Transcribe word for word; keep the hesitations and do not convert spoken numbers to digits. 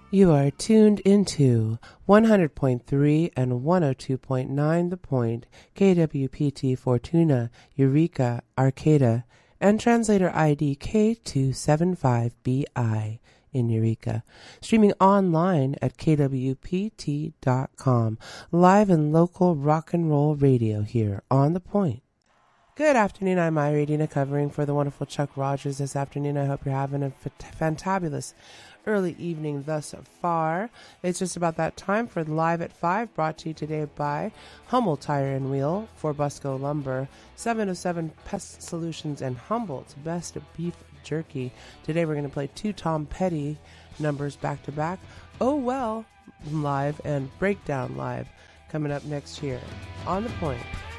You are tuned into one hundred point three and one oh two point nine The Point, K W P T Fortuna, Eureka, Arcata, and translator I D K two seven five B I in Eureka. Streaming online at K W P T dot com. Live and local rock and roll radio here on The Point. Good afternoon, I'm Ira Dina covering for the wonderful Chuck Rogers this afternoon. I hope you're having a f- fantabulous early evening thus far. It's just about that time for Live at five, brought to you today by Hummel Tire and Wheel, for Busco Lumber, seven oh seven Pest Solutions, and Humboldt's Best Beef Jerky. Today we're going to play two Tom Petty numbers back to back. Oh Well live and Breakdown live coming up next here on The Point.